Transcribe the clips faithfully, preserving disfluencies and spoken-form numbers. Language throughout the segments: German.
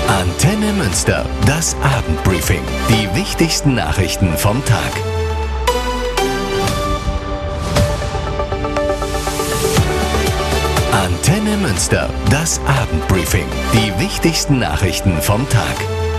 Antenne Münster, das Abendbriefing. Die wichtigsten Nachrichten vom Tag. Antenne Münster, das Abendbriefing. Die wichtigsten Nachrichten vom Tag.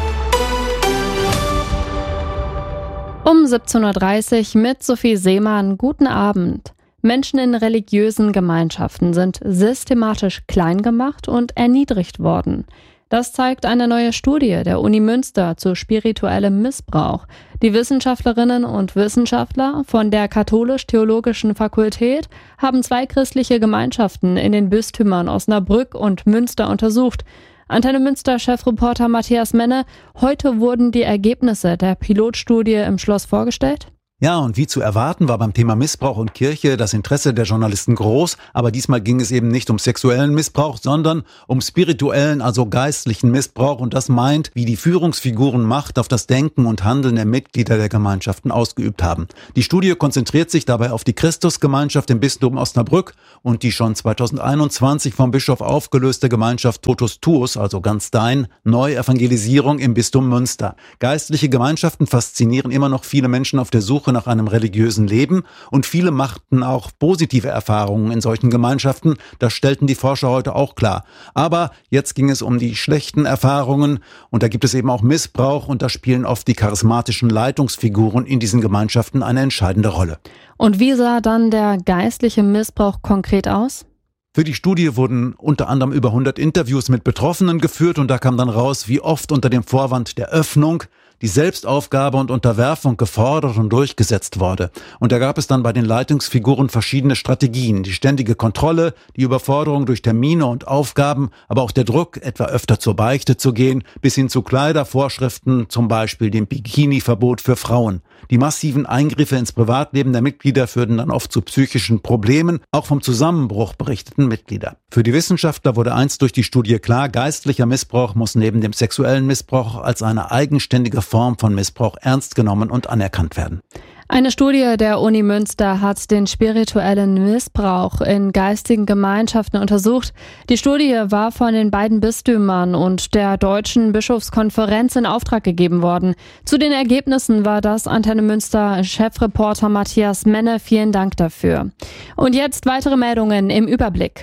Um siebzehn Uhr dreißig mit Sophie Seemann. Guten Abend. Menschen in religiösen Gemeinschaften sind systematisch klein gemacht und erniedrigt worden. Das zeigt eine neue Studie der Uni Münster zu spirituellem Missbrauch. Die Wissenschaftlerinnen und Wissenschaftler von der Katholisch-Theologischen Fakultät haben zwei christliche Gemeinschaften in den Bistümern Osnabrück und Münster untersucht. Antenne Münster-Chefreporter Matthias Menne, heute wurden die Ergebnisse der Pilotstudie im Schloss vorgestellt. Ja, und wie zu erwarten war beim Thema Missbrauch und Kirche das Interesse der Journalisten groß, aber diesmal ging es eben nicht um sexuellen Missbrauch, sondern um spirituellen, also geistlichen Missbrauch, und das meint, wie die Führungsfiguren Macht auf das Denken und Handeln der Mitglieder der Gemeinschaften ausgeübt haben. Die Studie konzentriert sich dabei auf die Christusgemeinschaft im Bistum Osnabrück und die schon zweitausendeinundzwanzig vom Bischof aufgelöste Gemeinschaft Totus Tuus, also ganz dein, Neuevangelisierung im Bistum Münster. Geistliche Gemeinschaften faszinieren immer noch viele Menschen auf der Suche nach einem religiösen Leben, und viele machten auch positive Erfahrungen in solchen Gemeinschaften. Das stellten die Forscher heute auch klar. Aber jetzt ging es um die schlechten Erfahrungen, und da gibt es eben auch Missbrauch, und da spielen oft die charismatischen Leitungsfiguren in diesen Gemeinschaften eine entscheidende Rolle. Und wie sah dann der geistliche Missbrauch konkret aus? Für die Studie wurden unter anderem über hundert Interviews mit Betroffenen geführt, und da kam dann raus, wie oft unter dem Vorwand der Öffnung die Selbstaufgabe und Unterwerfung gefordert und durchgesetzt wurde. Und da gab es dann bei den Leitungsfiguren verschiedene Strategien. Die ständige Kontrolle, die Überforderung durch Termine und Aufgaben, aber auch der Druck, etwa öfter zur Beichte zu gehen, bis hin zu Kleidervorschriften, zum Beispiel dem Bikini-Verbot für Frauen. Die massiven Eingriffe ins Privatleben der Mitglieder führten dann oft zu psychischen Problemen. Auch vom Zusammenbruch berichteten Mitglieder. Für die Wissenschaftler wurde eins durch die Studie klar: Geistlicher Missbrauch muss neben dem sexuellen Missbrauch als eine eigenständige Form von Missbrauch ernst genommen und anerkannt werden. Eine Studie der Uni Münster hat den spirituellen Missbrauch in geistigen Gemeinschaften untersucht. Die Studie war von den beiden Bistümern und der Deutschen Bischofskonferenz in Auftrag gegeben worden. Zu den Ergebnissen war das Antenne Münster Chefreporter Matthias Menne. Vielen Dank dafür. Und jetzt weitere Meldungen im Überblick.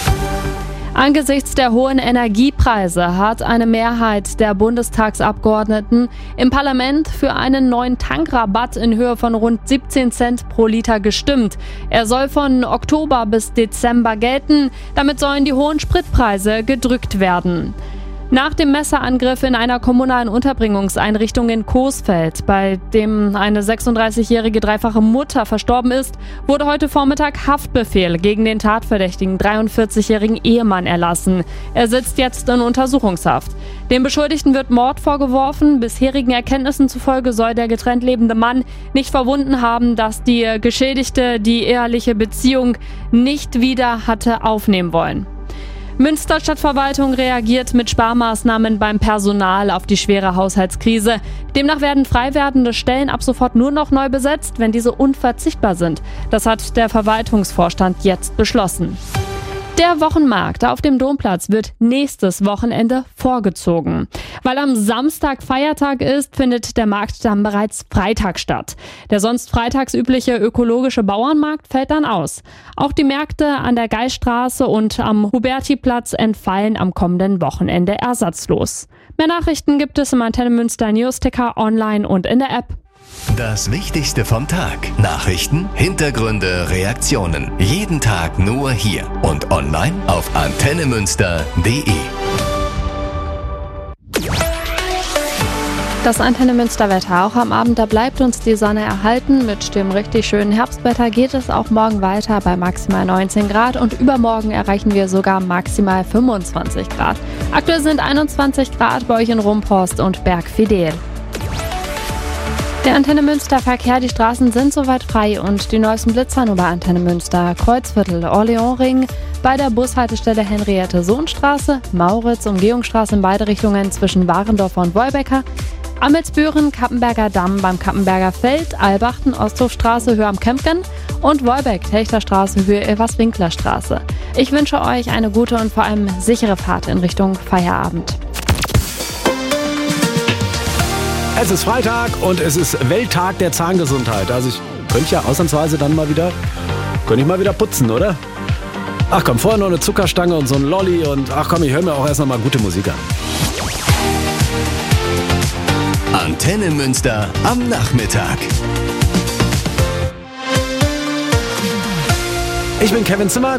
Angesichts der hohen Energiepreise hat eine Mehrheit der Bundestagsabgeordneten im Parlament für einen neuen Tankrabatt in Höhe von rund siebzehn Cent pro Liter gestimmt. Er soll von Oktober bis Dezember gelten. Damit sollen die hohen Spritpreise gedrückt werden. Nach dem Messerangriff in einer kommunalen Unterbringungseinrichtung in Coesfeld, bei dem eine sechsunddreißigjährige dreifache Mutter verstorben ist, wurde heute Vormittag Haftbefehl gegen den tatverdächtigen dreiundvierzigjährigen Ehemann erlassen. Er sitzt jetzt in Untersuchungshaft. Dem Beschuldigten wird Mord vorgeworfen. Bisherigen Erkenntnissen zufolge soll der getrennt lebende Mann nicht verwunden haben, dass die Geschädigte die eheliche Beziehung nicht wieder hatte aufnehmen wollen. Münster Stadtverwaltung reagiert mit Sparmaßnahmen beim Personal auf die schwere Haushaltskrise. Demnach werden frei werdende Stellen ab sofort nur noch neu besetzt, wenn diese unverzichtbar sind. Das hat der Verwaltungsvorstand jetzt beschlossen. Der Wochenmarkt auf dem Domplatz wird nächstes Wochenende vorgezogen. Weil am Samstag Feiertag ist, findet der Markt dann bereits Freitag statt. Der sonst freitags übliche ökologische Bauernmarkt fällt dann aus. Auch die Märkte an der Geisstraße und am Hubertiplatz entfallen am kommenden Wochenende ersatzlos. Mehr Nachrichten gibt es im Antenne Münster Newsticker online und in der App. Das Wichtigste vom Tag. Nachrichten, Hintergründe, Reaktionen. Jeden Tag nur hier und online auf antenne münster punkt de. Das Antenne Münster Wetter. Auch am Abend, da bleibt uns die Sonne erhalten. Mit dem richtig schönen Herbstwetter geht es auch morgen weiter bei maximal neunzehn Grad, und übermorgen erreichen wir sogar maximal fünfundzwanzig Grad. Aktuell sind einundzwanzig Grad bei euch in Rumpost und Bergfidel. Der Antenne Münster Verkehr, die Straßen sind soweit frei, und die neuesten Blitzer nur bei Antenne Münster. Kreuzviertel, Orleansring, bei der Bushaltestelle Henriette-Sohn-Straße, Mauritz, Umgehungsstraße in beide Richtungen zwischen Warendorf und Wolbecker, Amelsbüren, Kappenberger Damm beim Kappenberger Feld, Albachten, Osthofstraße, Höhe am Kempgen und Wolbeck, Techterstraße, Höhe Ilvers-Winkler-Straße. Ich wünsche euch eine gute und vor allem sichere Fahrt in Richtung Feierabend. Es ist Freitag und es ist Welttag der Zahngesundheit. Also ich könnte ja ausnahmsweise dann mal wieder, könnte ich mal wieder putzen, oder? Ach komm, vorher noch eine Zuckerstange und so ein Lolli und ach komm, ich höre mir auch erst noch mal gute Musik an. Antenne Münster am Nachmittag. Ich bin Kevin Zimmer.